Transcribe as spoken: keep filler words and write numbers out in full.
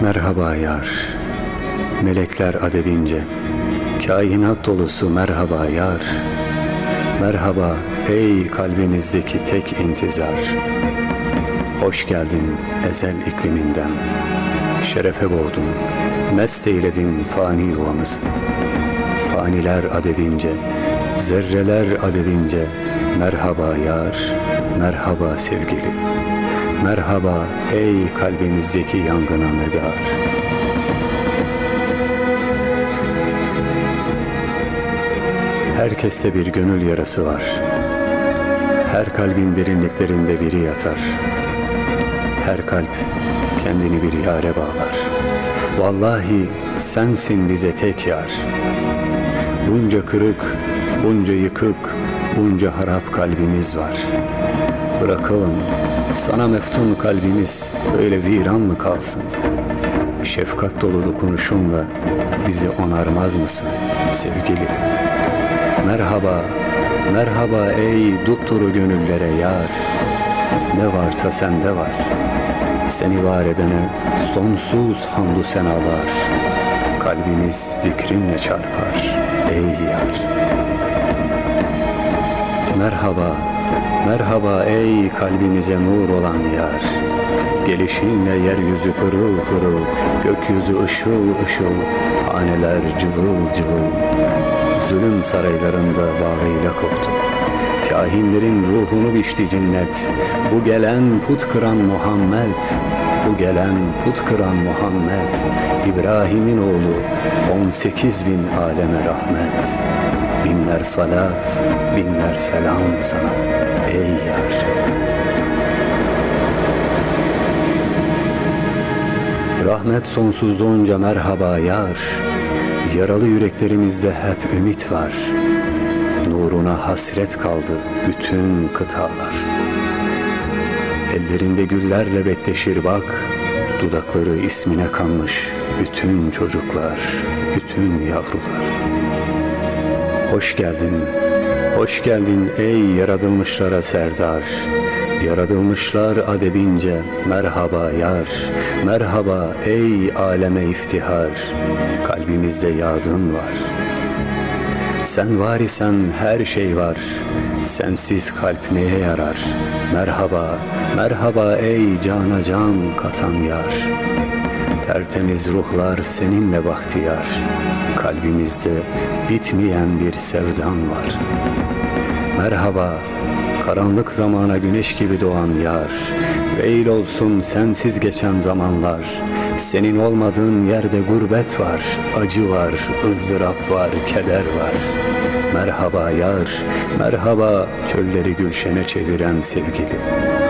Merhaba yar, melekler adedince, kainat dolusu merhaba yar. Merhaba ey kalbimizdeki tek intizar. Hoş geldin ezel ikliminden, şerefe boğdun, mest eyledin fani yuvamızı. Faniler adedince, zerreler adedince, merhaba yar, merhaba sevgili. Merhaba ey kalbimizdeki yangına medar. Herkeste bir gönül yarası var. Her kalbin derinliklerinde biri yatar. Her kalp kendini bir yâre bağlar. Vallahi sensin bize tek yar. Bunca kırık, bunca yıkık, bunca harap kalbimiz var. Bırakalım sana meftun kalbimiz böyle viran mı kalsın? Şefkat dolu dokunuşunla bizi onarmaz mısın sevgili? Merhaba, merhaba ey dupduru gönüllere yar. Ne varsa sende var. Seni var edene sonsuz hamdü senalar. Kalbimiz zikrinle çarpar ey yar. Merhaba, merhaba ey kalbimize nur olan yar. Gelişinle yeryüzü pırıl pırıl, gökyüzü ışıl ışıl, haneler cıvıl cıvıl. Zulüm saraylarında bağıyla koptu. Kahinlerin ruhunu biçti cinnet. Bu gelen put kıran Muhammed, bu gelen put kıran Muhammed, İbrahim'in oğlu, on sekiz bin aleme rahmet. Binler salat, binler selam sana ey yar. Rahmet sonsuzluğunca merhaba yar. Yaralı yüreklerimizde hep ümit var. Nuruna hasret kaldı bütün kıtalar. Ellerinde güllerle betleşir bak, dudakları ismine kanmış bütün çocuklar, bütün yavrular. Hoş geldin, hoş geldin ey yaratılmışlara serdar. Yaratılmışlar adedince merhaba yar. Merhaba ey aleme iftihar. Kalbimizde yadın var. Sen var isen her şey var. Sensiz kalp neye yarar? Merhaba, merhaba ey cana can katan yar. Tertemiz ruhlar seninle bahtiyar. Kalbimizde bitmeyen bir sevdan var. Merhaba, karanlık zamana güneş gibi doğan yar. Veil olsun sensiz geçen zamanlar. Senin olmadığın yerde gurbet var, acı var, ızdırap var, keder var. Merhaba yar, merhaba çölleri gülşene çeviren sevgili.